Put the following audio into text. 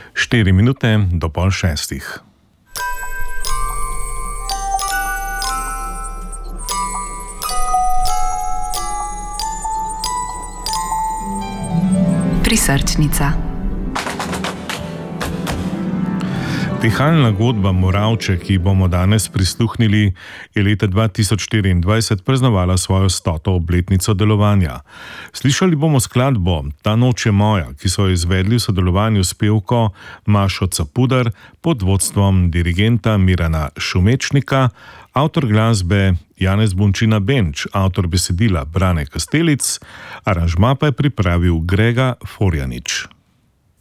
4 minute do pol šestih. Prisrčnica. Pihalna godba Moravče, ki bomo danes prisluhnili, je leta 2024 praznovala svojo 100. obletnico delovanja. Slišali bomo skladbo Ta noč je moja, ki so jo izvedli v sodelovanju s pevko Mašo Capudar pod vodstvom dirigenta Mirana Šumečnika, avtor glasbe Janez Bončina Benč, avtor besedila Brane Kastelic, aranžma pa je pripravil Grega Forjanič.